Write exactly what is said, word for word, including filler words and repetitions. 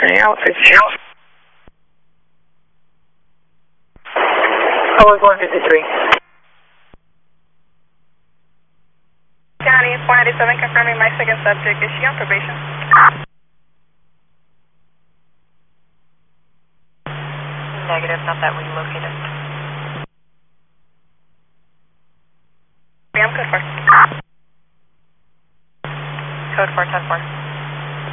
Anything else? Anything else? Code one fifty-three. County four ninety-seven confirming my second subject. Is she on probation? Negative, not that relocated. Yeah, I'm code four. Code four ten four.